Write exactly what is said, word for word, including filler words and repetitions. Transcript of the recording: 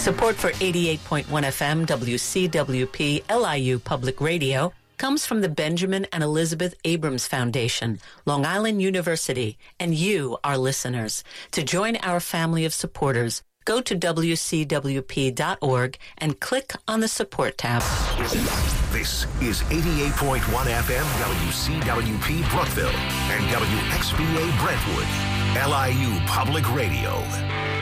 Support for eighty-eight point one F M W C W P L I U Public Radio comes from the Benjamin and Elizabeth Abrams Foundation, Long Island University, and you, our listeners. To join our family of supporters, go to W C W P dot org and click on the support tab. This is eighty-eight point one F M W C W P Brookville and W X B A Brentwood, L I U Public Radio.